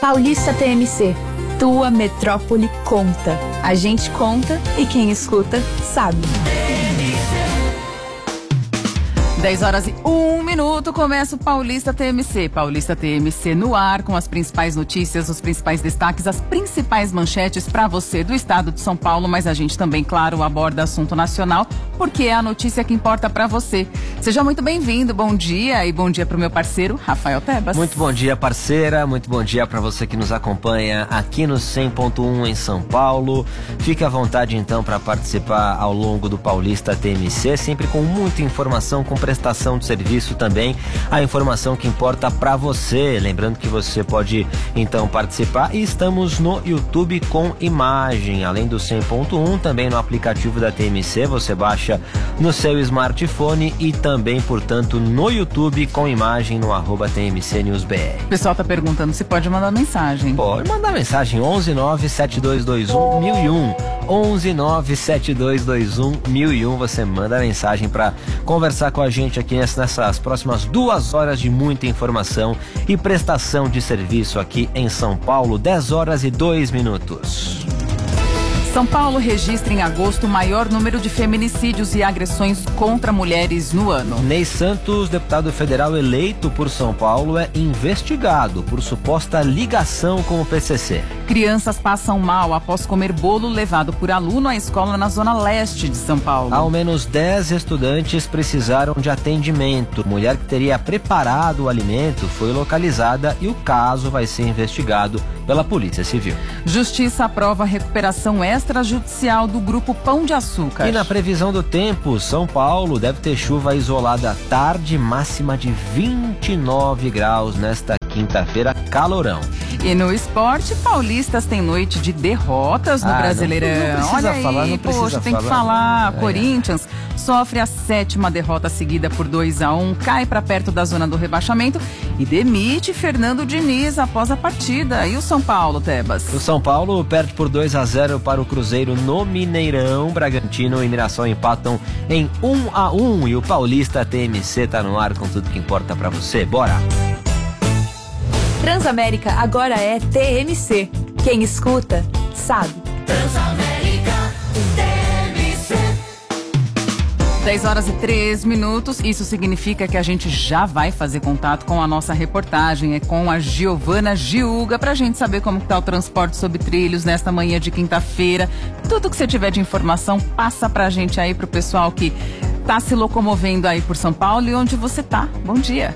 Paulista TMC. Tua metrópole conta. A gente conta e quem escuta sabe. 10h01, começa o Paulista TMC. Paulista TMC no ar, com as principais notícias, os principais destaques, as principais manchetes para você do estado de São Paulo, mas a gente também, claro, aborda assunto nacional, porque é a notícia que importa para você. Seja muito bem-vindo, bom dia, e bom dia para o meu parceiro, Rafael Tebas. Muito bom dia, parceira, muito bom dia para você que nos acompanha aqui no 100.1 em São Paulo. Fique à vontade então para participar ao longo do Paulista TMC, sempre com muita informação, com prestação de serviço também, a informação que importa para você. Lembrando que você pode então participar, e estamos no YouTube com imagem, além do 100.1, também no aplicativo da TMC, você baixa no seu smartphone, e também, portanto, no YouTube com imagem no @TMC News BR. O pessoal tá perguntando se pode mandar mensagem. Pode mandar mensagem, 11972211001, 11972211001, você manda mensagem para conversar com a gente aqui nessas próximas 2 horas de muita informação e prestação de serviço aqui em São Paulo. 10h02. São Paulo registra em agosto o maior número de feminicídios e agressões contra mulheres no ano. Ney Santos, deputado federal eleito por São Paulo, é investigado por suposta ligação com o PCC. Crianças passam mal após comer bolo levado por aluno à escola na zona leste de São Paulo. Ao menos 10 estudantes precisaram de atendimento. Mulher que teria preparado o alimento foi localizada e o caso vai ser investigado pela Polícia Civil. Justiça aprova a recuperação extrajudicial do Grupo Pão de Açúcar. E na previsão do tempo, São Paulo deve ter chuva isolada à tarde, máxima de 29 graus nesta quinta-feira, calorão. E no esporte, paulistas têm noite de derrotas no Brasileirão. Não precisa Olha aí, falar, não precisa poxa, tem falar. que falar. Corinthians sofre a 7ª derrota seguida por 2-1, cai para perto da zona do rebaixamento e demite Fernando Diniz após a partida. E o São Paulo, Tebas? O São Paulo perde por 2-0 para o Cruzeiro no Mineirão. Bragantino e Mirassol empatam em 1-1 e o Paulista TMC tá no ar com tudo que importa para você. Bora! Transamérica agora é TMC. Quem escuta, sabe. Transamérica TMC. 10h03, isso significa que a gente já vai fazer contato com a nossa reportagem, é com a Giovana Giuga, pra gente saber como está o transporte sobre trilhos nesta manhã de quinta-feira. Tudo que você tiver de informação, passa pra gente aí, pro pessoal que tá se locomovendo aí por São Paulo e onde você tá. Bom dia.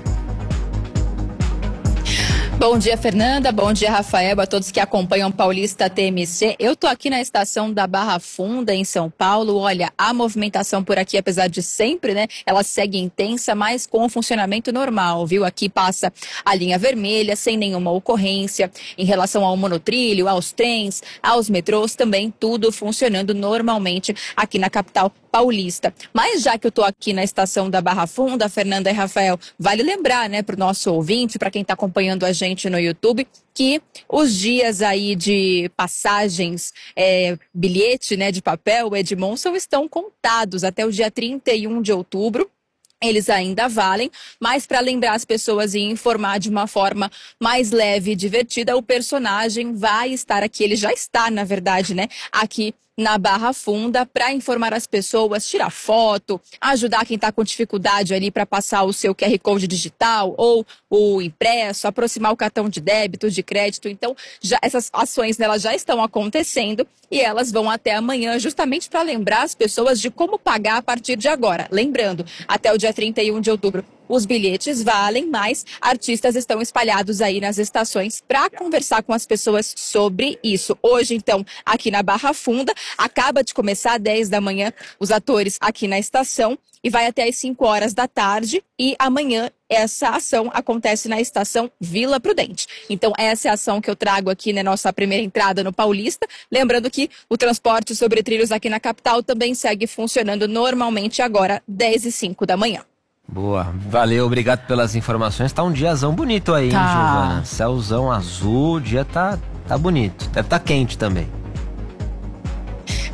Bom dia, Fernanda. Bom dia, Rafael, a todos que acompanham Paulista TMC. Eu tô aqui na estação da Barra Funda, em São Paulo. Olha, a movimentação por aqui, apesar de sempre, né, ela segue intensa, mas com o funcionamento normal, viu? Aqui passa a linha vermelha, sem nenhuma ocorrência. Em relação ao monotrilho, aos trens, aos metrôs, também tudo funcionando normalmente aqui na capital paulista. Mas já que eu tô aqui na estação da Barra Funda, Fernanda e Rafael, vale lembrar, né, pro nosso ouvinte, para quem tá acompanhando a gente no YouTube, que os dias aí de passagens, bilhete, né, de papel, Edmondson, estão contados até o dia 31 de outubro. Eles ainda valem, mas para lembrar as pessoas e informar de uma forma mais leve e divertida, o personagem vai estar aqui, ele já está, na verdade, né, aqui na Barra Funda, para informar as pessoas, tirar foto, ajudar quem está com dificuldade ali para passar o seu QR Code digital ou o impresso, aproximar o cartão de débito, de crédito. Então, já essas ações, né, elas já estão acontecendo e elas vão até amanhã, justamente para lembrar as pessoas de como pagar a partir de agora. Lembrando, até o dia 31 de outubro, os bilhetes valem, mas artistas estão espalhados aí nas estações para conversar com as pessoas sobre isso. Hoje, então, aqui na Barra Funda, acaba de começar às 10 da manhã os atores aqui na estação e vai até às 5 horas da tarde. E amanhã essa ação acontece na estação Vila Prudente. Então, essa é a ação que eu trago aqui na nossa primeira entrada no Paulista. Lembrando que o transporte sobre trilhos aqui na capital também segue funcionando normalmente agora, 10h05 da manhã. Boa, valeu, obrigado pelas informações. Tá um diazão bonito aí, hein, Giovana? Céuzão azul, o dia tá bonito. Deve tá quente também.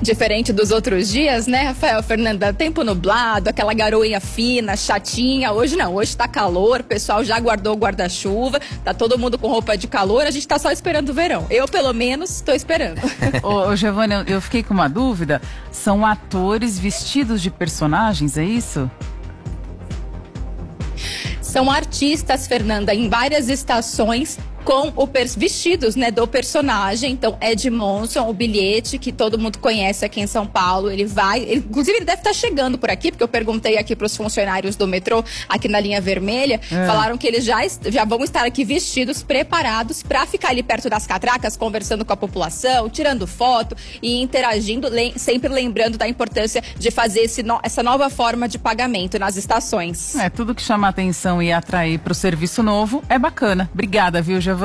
Diferente dos outros dias, né, Rafael, Fernanda? Tempo nublado, aquela garoinha fina, chatinha. Hoje não, hoje tá calor, o pessoal já guardou o guarda-chuva, tá todo mundo com roupa de calor, a gente tá só esperando o verão. Eu, pelo menos, tô esperando. Ô, Giovana, eu fiquei com uma dúvida. São atores vestidos de personagens, é isso? São artistas, Fernanda, em várias estações com vestidos, né, do personagem. Então, Edmondson, o bilhete que todo mundo conhece aqui em São Paulo, inclusive ele deve estar chegando por aqui, porque eu perguntei aqui para os funcionários do metrô, aqui na linha vermelha, falaram que eles já vão estar aqui vestidos, preparados para ficar ali perto das catracas, conversando com a população, tirando foto e interagindo, sempre lembrando da importância de fazer essa nova forma de pagamento nas estações. Tudo que chama atenção e atrair para o serviço novo é bacana. Obrigada, viu, Giovana?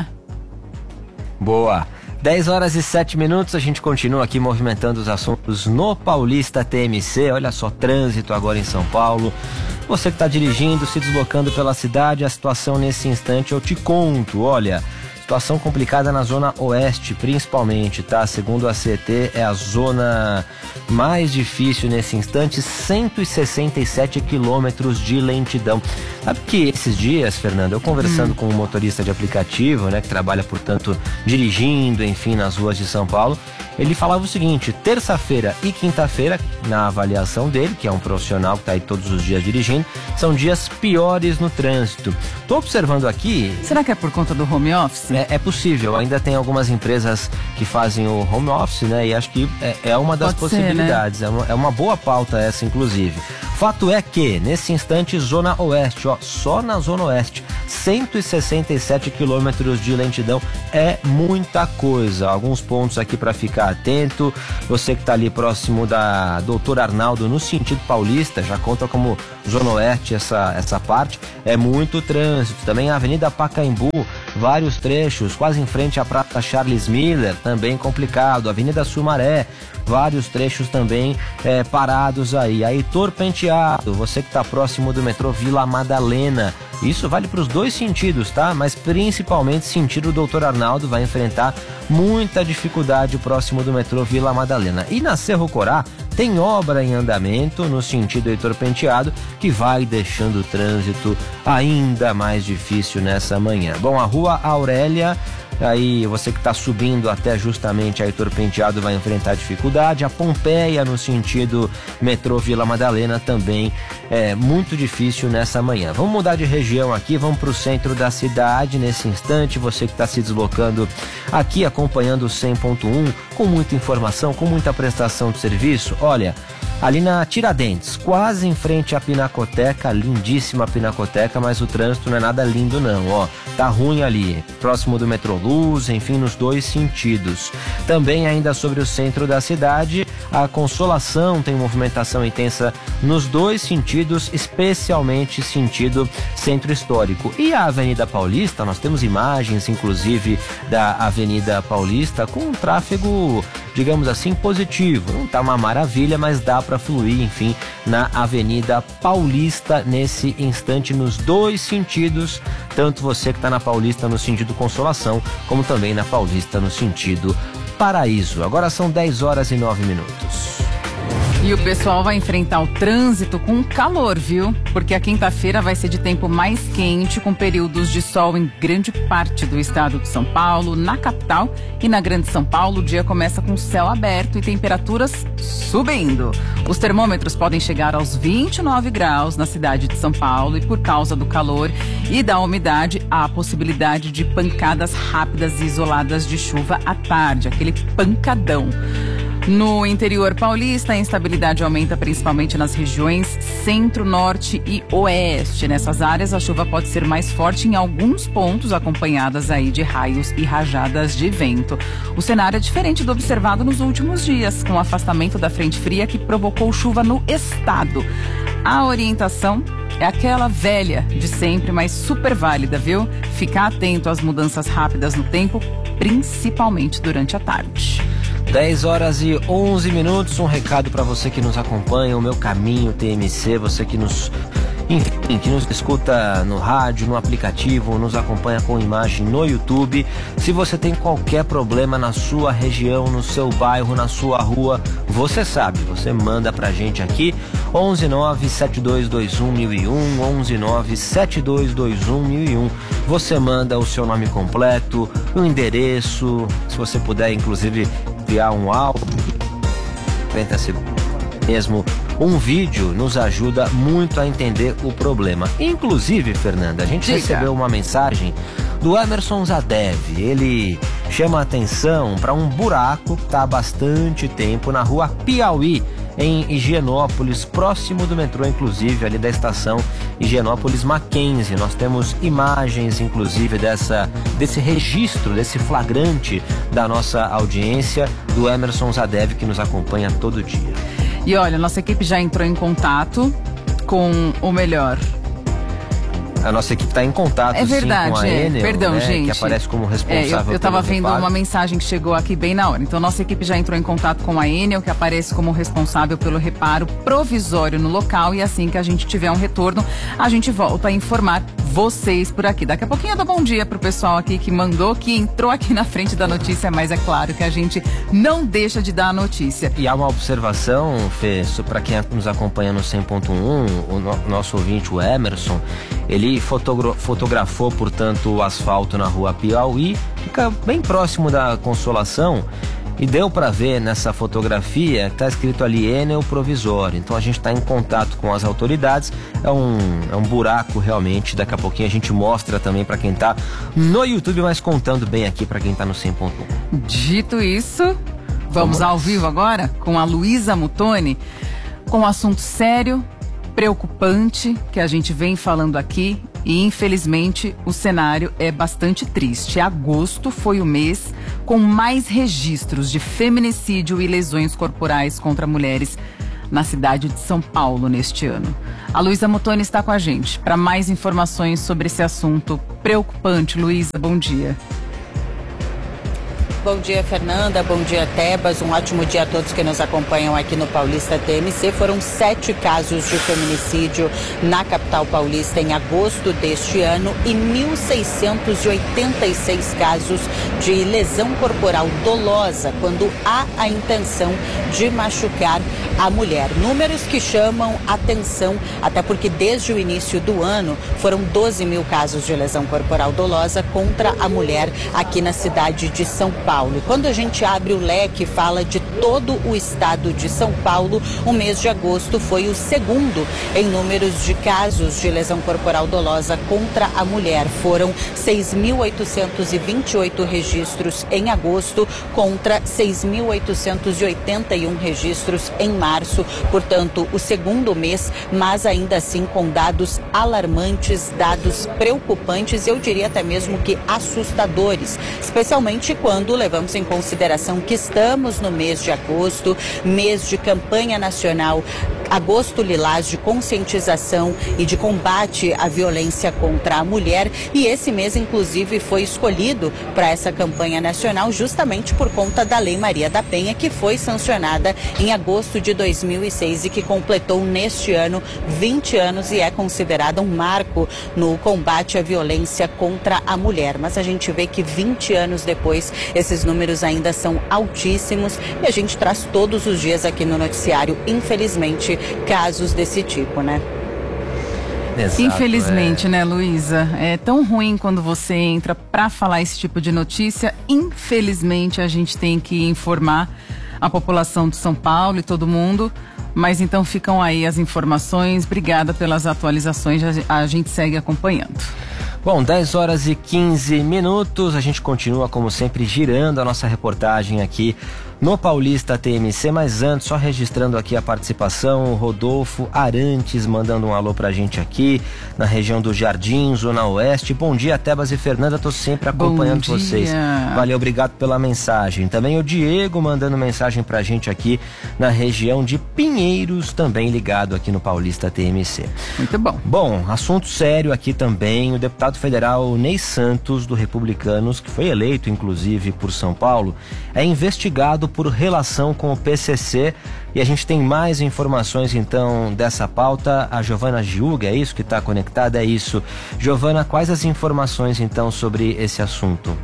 Boa. 10h07, a gente continua aqui movimentando os assuntos no Paulista TMC. Olha só, trânsito agora em São Paulo. Você que está dirigindo, se deslocando pela cidade, a situação nesse instante eu te conto. Olha, situação complicada na zona oeste, principalmente, tá? Segundo a CET, é a zona mais difícil nesse instante, 167 quilômetros de lentidão. Sabe que esses dias, Fernanda, eu conversando com um motorista de aplicativo, né, que trabalha, portanto, dirigindo, enfim, nas ruas de São Paulo, ele falava o seguinte: terça-feira e quinta-feira, na avaliação dele, que é um profissional que está aí todos os dias dirigindo, são dias piores no trânsito. Tô observando aqui... Será que é por conta do home office? É possível, ainda tem algumas empresas que fazem o home office, né? E acho que é uma das possibilidades, né? É uma boa pauta essa, inclusive. Fato é que, nesse instante, zona oeste, ó, só na zona oeste, 167 quilômetros de lentidão é muita coisa. Alguns pontos aqui para ficar atento. Você que está ali próximo da Doutor Arnaldo, no sentido paulista, já conta como zona oeste essa parte. É muito trânsito. Também a Avenida Pacaembu, vários trechos, quase em frente à Praça Charles Miller, também complicado. Avenida Sumaré, vários trechos também parados aí. A Heitor Penteado, você que está próximo do metrô Vila Madalena, isso vale para os dois sentidos, tá? Mas principalmente sentido Doutor Arnaldo vai enfrentar muita dificuldade próximo do metrô Vila Madalena. E na Cerro Corá tem obra em andamento no sentido Heitor Penteado, que vai deixando o trânsito ainda mais difícil nessa manhã. Bom, a Rua Aurélia, aí você que está subindo até justamente a Heitor Penteado vai enfrentar dificuldade. A Pompeia, no sentido metrô Vila Madalena, também é muito difícil nessa manhã. Vamos mudar de região aqui, vamos para o centro da cidade nesse instante. Você que está se deslocando aqui, acompanhando o 100.1, com muita informação, com muita prestação de serviço. Olha, ali na Tiradentes, quase em frente à Pinacoteca, lindíssima Pinacoteca, mas o trânsito não é nada lindo não, ó, tá ruim ali, próximo do metrô Luz, enfim, nos dois sentidos. Também ainda sobre o centro da cidade, a Consolação tem movimentação intensa nos dois sentidos, especialmente sentido centro histórico. E a Avenida Paulista, nós temos imagens, inclusive, da Avenida Paulista com um tráfego, digamos assim, positivo. Não tá uma maravilha, mas dá para fluir, enfim, na Avenida Paulista nesse instante nos dois sentidos, tanto você que está na Paulista no sentido Consolação, como também na Paulista no sentido Paraíso. Agora são 10h09. E o pessoal vai enfrentar o trânsito com calor, viu? Porque a quinta-feira vai ser de tempo mais quente, com períodos de sol em grande parte do estado de São Paulo, na capital e na Grande São Paulo. O dia começa com céu aberto e temperaturas subindo. Os termômetros podem chegar aos 29 graus na cidade de São Paulo e por causa do calor e da umidade, há a possibilidade de pancadas rápidas e isoladas de chuva à tarde, aquele pancadão. No interior paulista, a instabilidade aumenta principalmente nas regiões centro, norte e oeste. Nessas áreas, a chuva pode ser mais forte em alguns pontos, acompanhadas aí de raios e rajadas de vento. O cenário é diferente do observado nos últimos dias, com o afastamento da frente fria que provocou chuva no estado. A orientação é aquela velha de sempre, mas super válida, viu? Ficar atento às mudanças rápidas no tempo, principalmente durante a tarde. 10h11, um recado para você que nos acompanha, o Meu Caminho TMC, você que nos enfim, que nos escuta no rádio, no aplicativo, nos acompanha com imagem no YouTube. Se você tem qualquer problema na sua região, no seu bairro, na sua rua, você sabe, você manda pra gente aqui, 11972211001, 11972211001. Você manda o seu nome completo, o endereço, se você puder, inclusive, enviar um áudio, 30 segundos mesmo. Um vídeo nos ajuda muito a entender o problema. Inclusive, Fernanda, a gente recebeu uma mensagem do Emerson Zadev. Ele chama a atenção para um buraco que está há bastante tempo na rua Piauí, em Higienópolis, próximo do metrô, inclusive, ali da estação Higienópolis Mackenzie. Nós temos imagens, inclusive, desse registro, desse flagrante da nossa audiência, do Emerson Zadev, que nos acompanha todo dia. E olha, nossa equipe já entrou em contato com o melhor. A nossa equipe está em contato, verdade, com a Enel, perdão, né, gente. Que aparece como responsável. Eu estava vendo uma mensagem que chegou aqui bem na hora. Então, nossa equipe já entrou em contato com a Enel, que aparece como responsável pelo reparo provisório no local. E assim que a gente tiver um retorno, a gente volta a informar vocês por aqui. Daqui a pouquinho eu dou bom dia pro pessoal aqui que mandou, que entrou aqui na frente da notícia, mas é claro que a gente não deixa de dar a notícia. E há uma observação, Fê, para quem nos acompanha no 100.1, o nosso ouvinte, o Emerson, ele fotografou, portanto, o asfalto na rua Piauí, fica bem próximo da Consolação, e deu para ver nessa fotografia que está escrito ali Enel provisório. Então a gente está em contato com as autoridades. É um buraco realmente. Daqui a pouquinho a gente mostra também para quem está no YouTube, mas contando bem aqui para quem está no 100.1. Dito isso, vamos ao vivo agora com a Luísa Muttoni, com um assunto sério, preocupante, que a gente vem falando aqui. E, infelizmente, o cenário é bastante triste. Agosto foi o mês com mais registros de feminicídio e lesões corporais contra mulheres na cidade de São Paulo neste ano. A Luísa Muttoni está com a gente para mais informações sobre esse assunto preocupante. Luísa, bom dia. Bom dia, Fernanda. Bom dia, Tebas. Um ótimo dia a todos que nos acompanham aqui no Paulista TMC. Foram 7 casos de feminicídio na capital paulista em agosto deste ano e 1.686 casos de lesão corporal dolosa, quando há a intenção de machucar a mulher. Números que chamam atenção, até porque desde o início do ano foram 12 mil casos de lesão corporal dolosa contra a mulher aqui na cidade de São Paulo. E quando a gente abre o leque e fala de todo o estado de São Paulo, o mês de agosto foi o segundo em números de casos de lesão corporal dolosa contra a mulher. Foram 6.828 registros em agosto contra 6.881 registros em março. Portanto, o segundo mês, mas ainda assim com dados alarmantes, dados preocupantes, eu diria até mesmo que assustadores, especialmente quando levamos em consideração que estamos no mês de agosto, mês de campanha nacional, Agosto Lilás, de conscientização e de combate à violência contra a mulher. E esse mês, inclusive, foi escolhido para essa campanha nacional justamente por conta da Lei Maria da Penha, que foi sancionada em agosto de 2006 e que completou neste ano 20 anos e é considerada um marco no combate à violência contra a mulher. Mas a gente vê que 20 anos depois, esses números ainda são altíssimos e a gente traz todos os dias aqui no noticiário, infelizmente, casos desse tipo, né? Exato, infelizmente, né, Luísa? É tão ruim quando você entra para falar esse tipo de notícia. Infelizmente, a gente tem que informar a população de São Paulo e todo mundo. Mas então ficam aí as informações. Obrigada pelas atualizações. A gente segue acompanhando. Bom, 10 horas e 15 minutos. A gente continua, como sempre, girando a nossa reportagem aqui no Paulista TMC, mas antes, só registrando aqui a participação, o Rodolfo Arantes mandando um alô pra gente aqui, na região do Jardim, Zona Oeste. Bom dia, Tebas e Fernanda, tô sempre acompanhando vocês. Valeu, obrigado pela mensagem. Também o Diego mandando mensagem pra gente aqui na região de Pinheiros, também ligado aqui no Paulista TMC. Muito bom. Bom, assunto sério aqui também, o deputado deputado federal Ney Santos, do Republicanos, que foi eleito inclusive por São Paulo, é investigado por relação com o PCC. E a gente tem mais informações então dessa pauta. A Giovana Giuga, é isso que está conectada? É isso. Giovana, quais as informações então sobre esse assunto?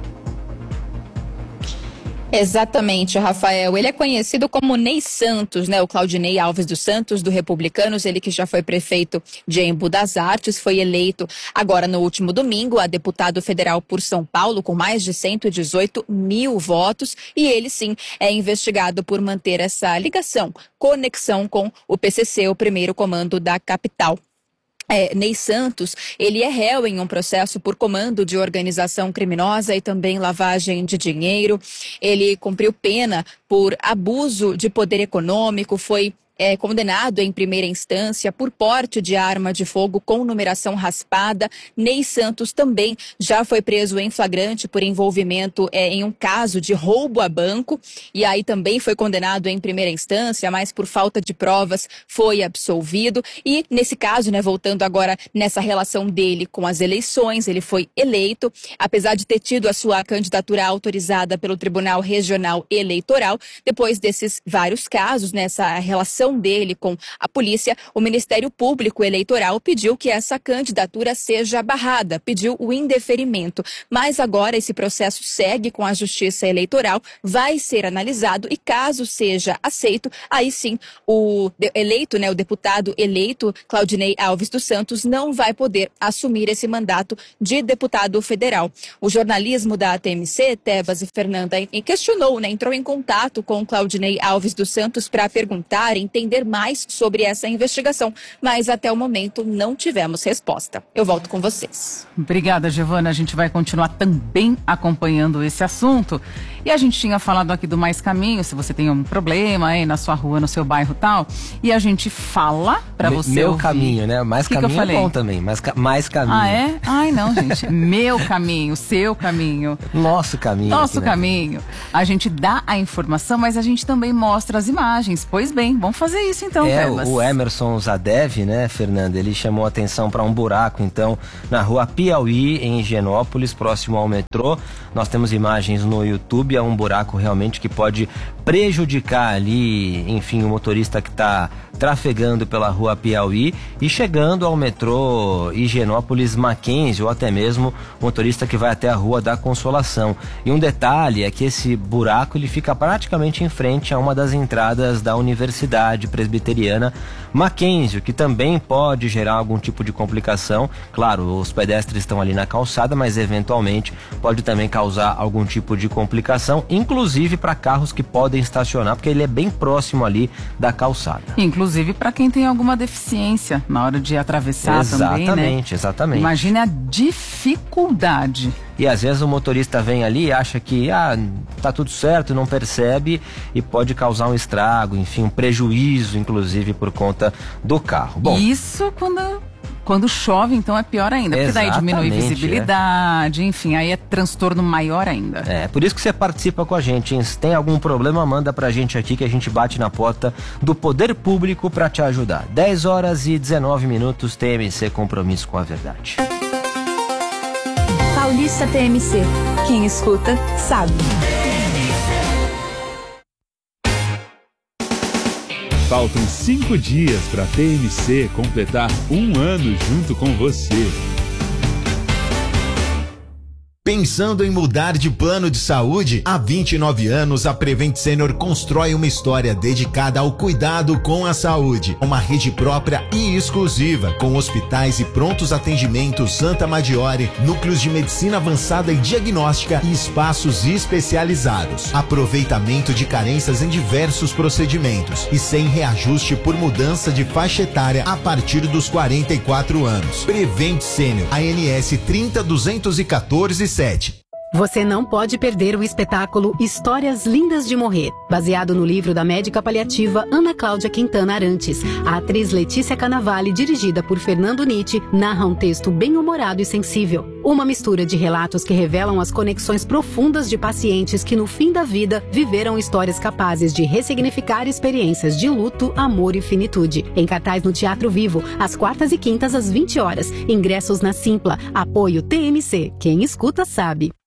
Exatamente, Rafael. Ele é conhecido como Ney Santos, né? O Claudinei Alves dos Santos, do Republicanos, ele que já foi prefeito de Embu das Artes, foi eleito agora no último domingo a deputado federal por São Paulo, com mais de 118 mil votos, e ele sim é investigado por manter essa ligação, conexão com o PCC, o primeiro comando da capital. Ney Santos, ele é réu em um processo por comando de organização criminosa e também lavagem de dinheiro. Ele cumpriu pena por abuso de poder econômico, foi condenado em primeira instância por porte de arma de fogo com numeração raspada. Ney Santos também já foi preso em flagrante por envolvimento em um caso de roubo a banco, e aí também foi condenado em primeira instância, mas por falta de provas foi absolvido. E nesse caso, né, voltando agora nessa relação dele com as eleições, ele foi eleito, apesar de ter tido a sua candidatura autorizada pelo Tribunal Regional Eleitoral. Depois desses vários casos, nessa relação dele com a polícia, o Ministério Público Eleitoral pediu que essa candidatura seja barrada, pediu o indeferimento. Mas agora esse processo segue com a Justiça Eleitoral, vai ser analisado e caso seja aceito, aí sim o eleito, né, o deputado eleito Claudinei Alves dos Santos não vai poder assumir esse mandato de deputado federal. O jornalismo da TMC, Tebas e Fernanda, questionou, né, entrou em contato com Claudinei Alves dos Santos para perguntar, entender mais sobre essa investigação, mas até o momento não tivemos resposta. Eu volto com vocês. Obrigada, Giovana. A gente vai continuar também acompanhando esse assunto. E a gente tinha falado aqui do Mais Caminho, se você tem um problema aí na sua rua, no seu bairro e tal, e a gente fala pra você Meu ouvir. caminho, né? Mais Que caminho eu falei? é bom também, mais caminho. Ah, é? Ai, não, gente. Meu caminho, seu caminho. Nosso caminho. Nosso aqui, né? caminho. A gente dá a informação, mas a gente também mostra as imagens. Pois bem, vamos fazer isso então, Tebas. O Emerson Zadev, né, Fernanda, ele chamou atenção para um buraco, então, na rua Piauí, em Higienópolis, próximo ao metrô. Nós temos imagens no YouTube, é um buraco realmente que pode prejudicar ali, enfim, o motorista que está trafegando pela rua Piauí e chegando ao metrô Higienópolis Mackenzie, ou até mesmo o motorista que vai até a Rua da Consolação. E um detalhe é que esse buraco ele fica praticamente em frente a uma das entradas da Universidade Presbiteriana Mackenzie, o que também pode gerar algum tipo de complicação. Claro, os pedestres estão ali na calçada, mas eventualmente pode também causar algum tipo de complicação, inclusive para carros que podem estacionar, porque ele é bem próximo ali da calçada. Inclusive para quem tem alguma deficiência na hora de atravessar também, né? Exatamente. Imagina a dificuldade. E às vezes o motorista vem ali e acha que tá tudo certo, não percebe e pode causar um estrago, enfim, um prejuízo, inclusive por conta do carro. Bom, isso quando chove, então é pior ainda, porque daí diminui visibilidade, enfim, aí é transtorno maior ainda. É, por isso que você participa com a gente, hein? Se tem algum problema, manda pra gente aqui que a gente bate na porta do Poder Público pra te ajudar. 10h19, TMC, Compromisso com a Verdade. Paulista TMC. Quem escuta, sabe. Faltam 5 dias para a TMC completar 1 ano junto com você. Pensando em mudar de plano de saúde? Há 29 anos, a Prevent Senior constrói uma história dedicada ao cuidado com a saúde. Uma rede própria e exclusiva, com hospitais e prontos atendimentos Santa Maggiore, núcleos de medicina avançada e diagnóstica e espaços especializados. Aproveitamento de carências em diversos procedimentos e sem reajuste por mudança de faixa etária a partir dos 44 anos. Prevent Senior, ANS 30214-7. Você não pode perder o espetáculo Histórias Lindas de Morrer, baseado no livro da médica paliativa Ana Cláudia Quintana Arantes. A atriz Letícia Cannavale, dirigida por Fernando Nitti, narra um texto bem-humorado e sensível. Uma mistura de relatos que revelam as conexões profundas de pacientes que no fim da vida viveram histórias capazes de ressignificar experiências de luto, amor e finitude. Em cartaz no Teatro Vivo, às quartas e quintas às 20 horas. Ingressos na Simpla. Apoio TMC. Quem escuta sabe.